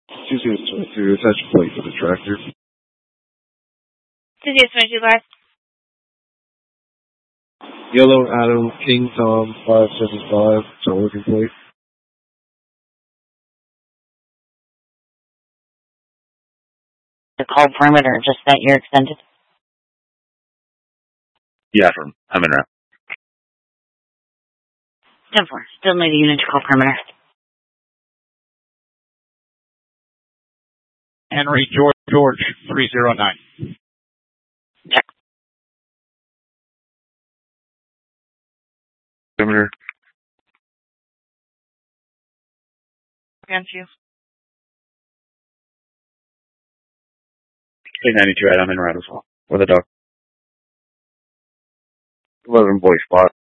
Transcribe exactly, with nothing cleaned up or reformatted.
two zero two, attach a plate for the tractor. two zero two, guys. Yellow Adam King Tom five seven five, so working plate. The call perimeter, just that you're extended? Yeah, from I'm in route. ten four, still need a unit to call perimeter. Henry George George three zero nine. Check. Perimeter. Against you. K ninety-two, right, I'm in route as well. With a dog. eleven boy spot.